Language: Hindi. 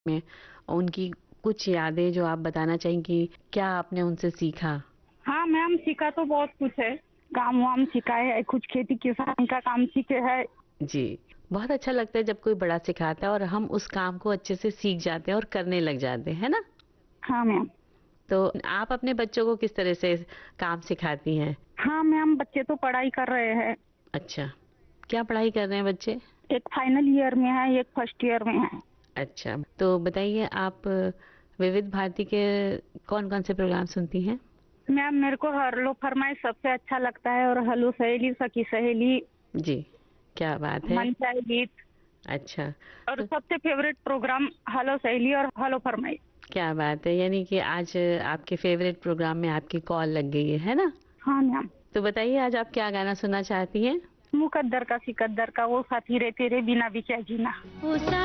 में उनकी कुछ यादें जो आप बताना चाहेंगी, क्या आपने उनसे सीखा? हाँ मैम, सीखा तो बहुत कुछ है। काम वाम सीखा है, कुछ खेती किसान का काम सीखे है। जी, बहुत अच्छा लगता है जब कोई बड़ा सिखाता है और हम उस काम को अच्छे से सीख जाते हैं और करने लग जाते हैं, है ना? हाँ मैम। तो आप अपने बच्चों को किस तरह से काम सिखाती हैं? हाँ मैम, बच्चे तो पढ़ाई कर रहे हैं। अच्छा, क्या पढ़ाई कर रहे हैं बच्चे? एक फाइनल ईयर में है, एक फर्स्ट ईयर में है। अच्छा, तो बताइए आप विविध भारती के कौन-कौन से प्रोग्राम सुनती हैं? मैम, मेरे को हर्लो फरमाइश सबसे अच्छा लगता है, और हेलो सहेली, सखी सहेली, जी, क्या बात है। मन चाहे गीत, अच्छा, और तो सबसे फेवरेट प्रोग्राम हेलो सहेली और हेलो फरमाइश। क्या बात है, यानी कि आज आपके फ़ेवरेट प्रोग्राम में आपकी कॉल लग गई है ना? हाँ मैम। तो बताइए आज आप क्या गाना सुनना चाहती हैं? मुकद्दर का सिकद्दर का, वो साथी रे तेरे बिना भी क्या जीना। वो